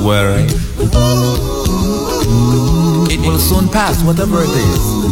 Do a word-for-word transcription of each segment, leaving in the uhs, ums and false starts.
worry. It will soon pass, whatever it is.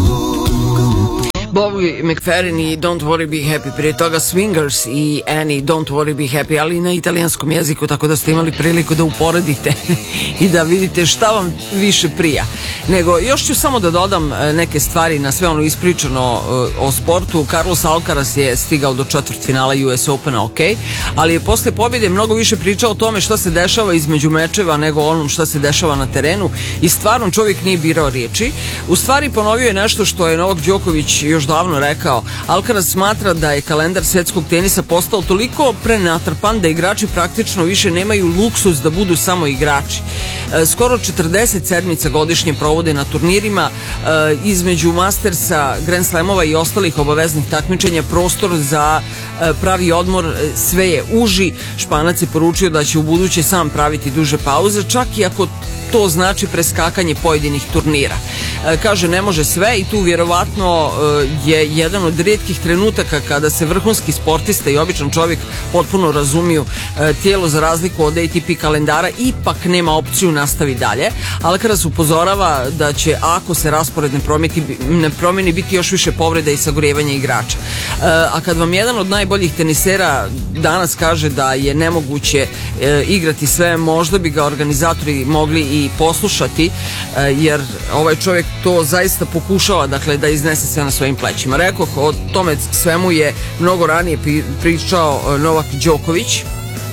Bobby McFerrin i Don't Worry Be Happy, prije toga Swingers i Annie Don't Worry Be Happy, ali na italijanskom jeziku, tako da ste imali priliku da uporedite i da vidite šta vam više prija. Nego, još ću samo da dodam neke stvari na sve ono ispričano o sportu. Carlos Alcaraz je stigao do četvrtfinala U S Opena, ok, ali je posle pobjede mnogo više pričao o tome šta se dešava između mečeva nego onom šta se dešava na terenu i stvarno čovjek nije birao riječi. U stvari ponovio je nešto što je Novak Đoković još davno rekao. Alcaraz smatra da je kalendar svetskog tenisa postao toliko prenatrpan da igrači praktično više nemaju luksuz da budu samo igrači. E, skoro četrdeset sedmica godišnje provode na turnirima, e, između Mastersa, Grand Slamova i ostalih obaveznih takmičenja prostor za e, pravi odmor sve je uži. Španac je poručio da će u buduće sam praviti duže pauze, čak i ako to znači preskakanje pojedinih turnira. E, kaže, ne može sve i tu vjerovatno e, je jedan od rijetkih trenutaka kada se vrhunski sportista i običan čovjek potpuno razumiju. E, tijelo za razliku od A T P kalendara ipak nema opciju nastavi dalje. Alcaraz upozorava da će, ako se raspored ne promijeni, ne promijeni, biti još više povreda i sagorjevanja igrača. E, a kad vam jedan od najboljih tenisera danas kaže da je nemoguće e, igrati sve, možda bi ga organizatori mogli i poslušati, jer ovaj čovjek to zaista pokušava, dakle, da iznese sve na svojim plećima. Rekoh, o tome svemu je mnogo ranije pričao Novak Đoković.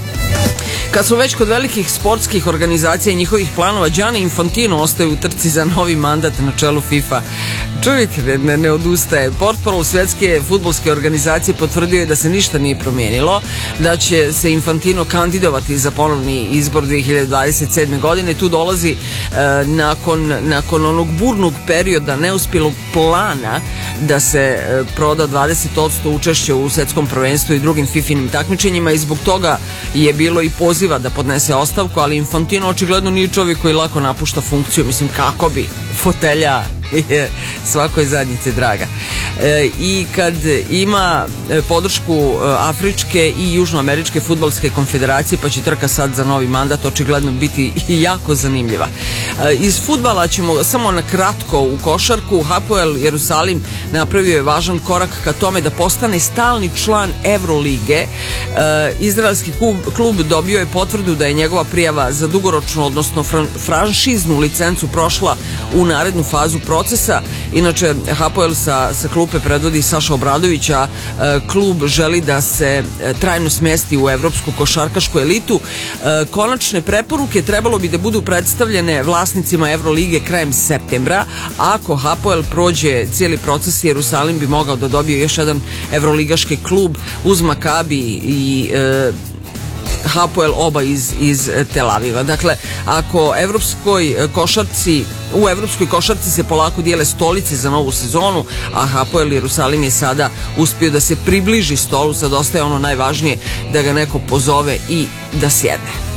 Kad smo već kod velikih sportskih organizacija i njihovih planova, Gianni Infantino ostaje u trci za novi mandat na čelu FIFA. Čovjek ne, ne odustaje. Portparol svjetske fudbalske organizacije potvrdio je da se ništa nije promijenilo, da će se Infantino kandidovati za ponovni izbor dvije hiljade dvadeset sedme. godine. Tu dolazi e, nakon, nakon onog burnog perioda neuspjelog plana da se e, proda dvadeset posto učešća u svjetskom prvenstvu i drugim fifinim takmičenjima i zbog toga je bilo i poziva da podnese ostavku, ali Infantino očigledno nije čovjek koji lako napušta funkciju. Mislim, kako bi, fotelja je svakoj zadnjici draga. E, I kad ima podršku Afričke i Južnoameričke fudbalske konfederacije, pa će trka sad za novi mandat očigledno biti jako zanimljiva. E, iz fudbala ćemo samo na kratko u košarku. Hapoel Jerusalim napravio je važan korak ka tome da postane stalni član Evrolige. E, izraelski klub, klub dobio je potvrdu da je njegova prijava za dugoročnu, odnosno fran, franšiznu licencu prošla u narednu fazu procesa. Inače, Hapoel sa, sa klupe predvodi Saša Obradović, a e, klub želi da se e, trajno smjesti u evropsku košarkašku elitu. E, konačne preporuke trebalo bi da budu predstavljene vlasnicima Evrolige krajem septembra. Ako Hapoel prođe cijeli proces, Jerusalim bi mogao da dobije još jedan evroligaški klub uz Makabi i e, Hapoel, oba iz, iz Tel Aviva. Dakle, ako evropskoj košarci, u evropskoj košarci se polako dijele stolice za novu sezonu, a Hapoel Jerusalim je sada uspio da se približi stolu, sad ostaje ono najvažnije, da ga neko pozove i da sjedne.